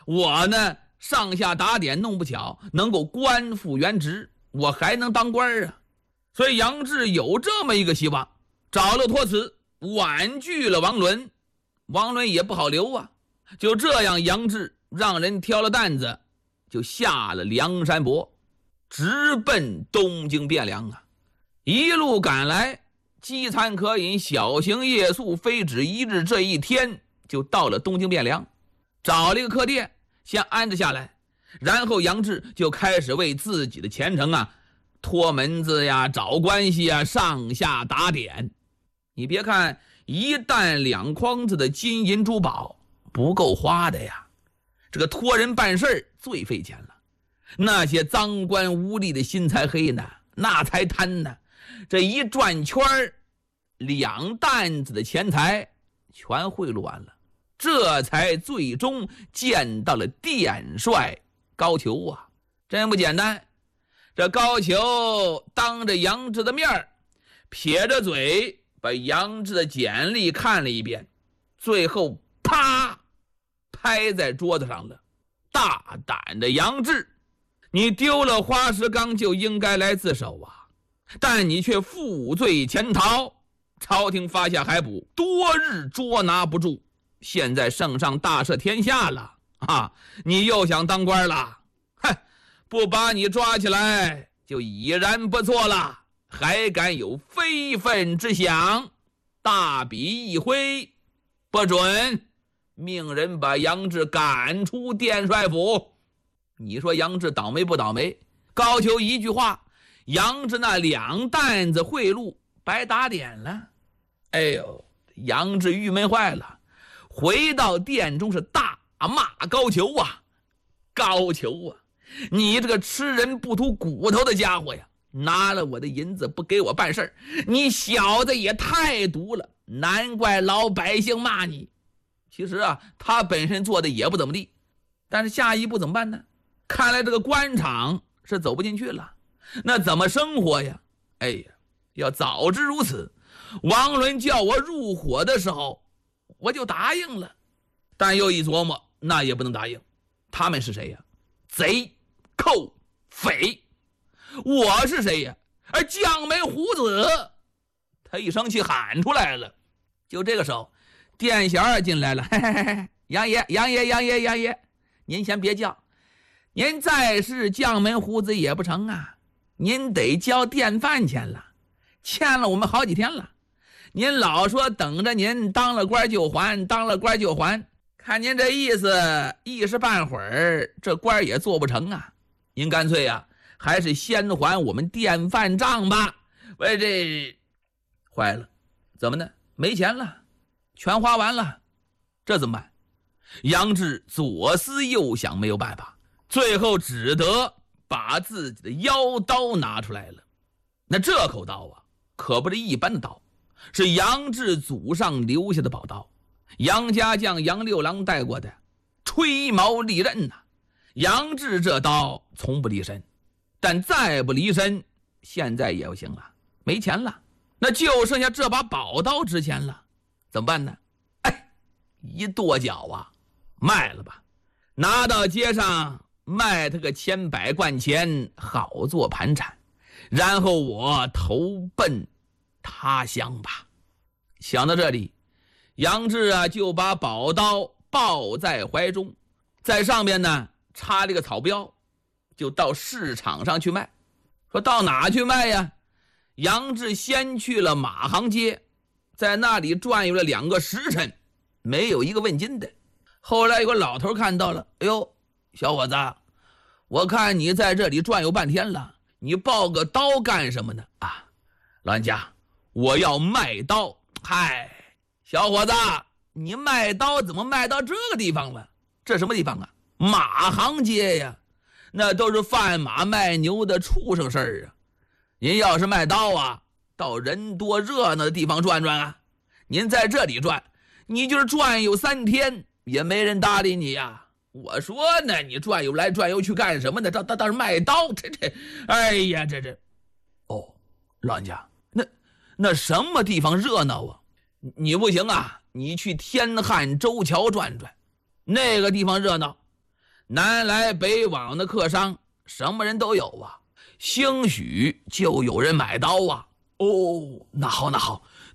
我呢上下打点弄不巧，能够官复原职，我还能当官啊。所以杨志有这么一个希望，找了托辞，婉拒了王伦。王伦也不好留啊，就这样杨志让人挑了担子，就下了梁山泊，直奔东京汴梁啊。一路赶来，饥餐渴饮，小行夜宿，非止一日，这一天就到了东京汴梁，找了一个客店先安置下来，然后杨志就开始为自己的前程啊托门子呀，找关系啊，上下打点。你别看一担2筐子的金银珠宝不够花的呀，这个托人办事最费钱了。那些赃官污吏的心才黑呢，那才贪呢。这一转圈2担子的钱财全贿赂完了，这才最终见到了殿帅高俅啊。真不简单，这高俅当着杨志的面撇着嘴把杨志的简历看了一遍，最后啪拍在桌子上了。大胆的杨志，你丢了花石纲就应该来自首啊，但你却负罪潜逃，朝廷发下海捕，多日捉拿不住，现在圣上大赦天下了啊，你又想当官了？嗨，不把你抓起来就已然不错了，还敢有非分之想？大笔一挥，不准，命人把杨志赶出殿帅府。你说杨志倒霉不倒霉？高俅一句话，杨志那2担子贿赂白打点了。哎呦，杨志郁闷坏了，回到殿中是大骂高俅啊！高俅啊，你这个吃人不吐骨头的家伙呀，拿了我的银子不给我办事，你小子也太毒了，难怪老百姓骂你。其实啊，他本身做的也不怎么地，但是下一步怎么办呢？看来这个官场是走不进去了，那怎么生活呀？哎呀，要早知如此，王伦叫我入伙的时候我就答应了，但又一琢磨，那也不能答应。他们是谁呀？贼、寇、匪。我是谁呀？将门虎子。他一生气喊出来了。就这个时候，店小进来了，嘿嘿嘿，杨爷，您先别叫，您再是将门虎子也不成啊，您得交店饭钱了，欠了我们好几天了。您老说等着您当了官就还，当了官就还，看您这意思，一时半会儿这官也做不成啊。您干脆啊，还是先还我们店饭账吧。喂，这坏了，怎么呢？没钱了，全花完了，这怎么办？杨志左思右想，没有办法，最后只得把自己的腰刀拿出来了。那这口刀啊，可不是一般的刀，是杨志祖上留下的宝刀，杨家将杨六郎带过的吹毛利刃呐。杨志这刀从不离身，但再不离身，现在也不行了，没钱了，那就剩下这把宝刀值钱了，怎么办呢？哎，一跺脚啊，卖了吧，拿到街上卖他个千百贯钱，好做盘缠，然后我投奔他乡吧。想到这里，杨志啊就把宝刀抱在怀中，在上面呢插了一个草标，就到市场上去卖。说到哪去卖呀？杨志先去了马行街，在那里转悠了2个时辰，没有一个问津的。后来有个老头看到了，哎呦，小伙子，我看你在这里转悠半天了，你抱个刀干什么呢？啊，老人家，我要卖刀。嗨，小伙子，你卖刀怎么卖到这个地方了？这什么地方啊？马行街呀，那都是贩马卖牛的畜生事儿啊。您要是卖刀啊，到人多热闹的地方转转啊。您在这里转，你就是转悠3天也没人搭理你呀。我说呢，你转悠来转悠去干什么呢？倒是卖刀，哎呀，这哦，老人家，那什么地方热闹啊？你不行啊，你去天汉洲桥转转，那个地方热闹。 南来北往的客商什么人都有啊，兴许就有人买刀啊。哦，那好，